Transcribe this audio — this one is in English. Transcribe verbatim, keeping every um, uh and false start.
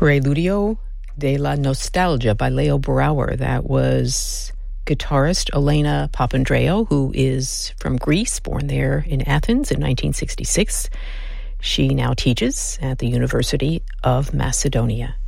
Preludio de la Nostalgia by Leo Brouwer. That was guitarist Elena Papandreou, who is from Greece, born there in Athens in nineteen sixty-six. She now teaches at the University of Macedonia.